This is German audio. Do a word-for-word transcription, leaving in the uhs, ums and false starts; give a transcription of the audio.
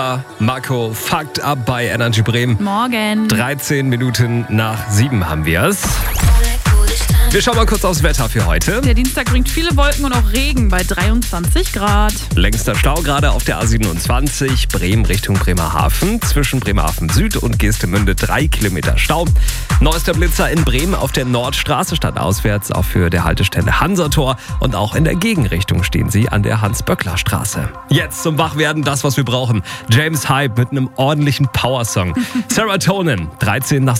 Marco, fucked up bei Energy Bremen. Morgen. dreizehn Minuten nach sieben haben wir es. Wir schauen mal kurz aufs Wetter für heute. Der Dienstag bringt viele Wolken und auch Regen bei dreiundzwanzig Grad. Längster Stau gerade auf der A siebenundzwanzig, Bremen Richtung Bremerhaven. Zwischen Bremerhaven Süd und Geestemünde drei Kilometer Stau. Neuester Blitzer in Bremen auf der Nordstraße stadtauswärts, auch für der Haltestelle Hansator. Und auch in der Gegenrichtung stehen sie an der Hans-Böckler-Straße. Jetzt zum Wachwerden, das, was wir brauchen. James Hype mit einem ordentlichen Powersong. Serotonin, dreizehn nach